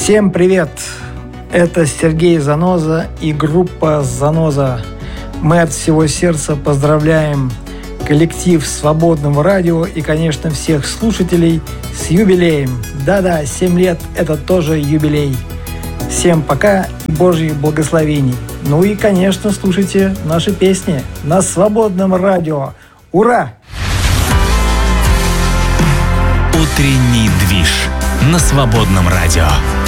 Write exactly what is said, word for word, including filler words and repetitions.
Всем привет! Это Сергей Заноза и группа «Заноза». Мы от всего сердца поздравляем коллектив Свободного радио и, конечно, всех слушателей с юбилеем. Да-да, семь лет – это тоже юбилей. Всем пока, Божьих благословений. Ну и, конечно, слушайте наши песни на Свободном радио. Ура! Утренний движ на Свободном радио.